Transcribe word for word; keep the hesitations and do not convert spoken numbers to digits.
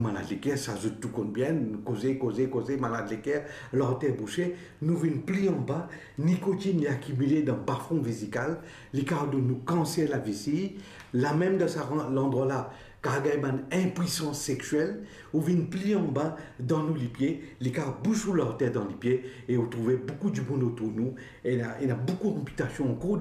Malade de cœur, ça joue tout compte bien, causer, causer, causer, malade de cœur, l'artère bouchée, nous venons plier en bas, nicotine est accumulée dans le bas-fond vésical, les cas de nous cancer la vessie, la même de l'endroit-là, car il y a une impuissance sexuelle, ou vient plier en bas dans nous les pieds, les cas bouchent l'artère dans les pieds, et vous trouvez beaucoup du bon autour de nous, et il y a, il y a beaucoup d'amputation en cours.